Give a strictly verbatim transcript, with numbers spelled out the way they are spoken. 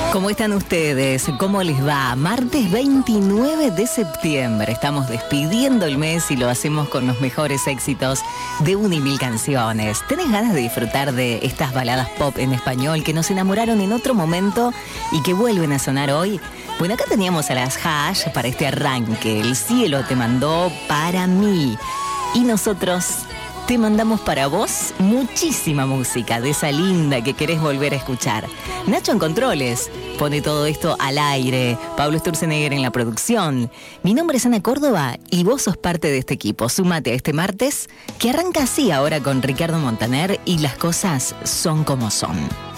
¿Cómo están ustedes? ¿Cómo les va? Martes veintinueve de septiembre. Estamos despidiendo el mes y lo hacemos con los mejores éxitos de una y mil canciones. ¿Tenés ganas de disfrutar de estas baladas pop en español que nos enamoraron en otro momento y que vuelven a sonar hoy? Bueno, acá teníamos a las Hash para este arranque. El cielo te mandó para mí. Y nosotros te mandamos para vos muchísima música de esa linda que querés volver a escuchar. Nacho en controles pone todo esto al aire. Pablo Sturzenegger en la producción. Mi nombre es Ana Córdoba y vos sos parte de este equipo. Súmate a este martes que arranca así ahora con Ricardo Montaner y las cosas son como son.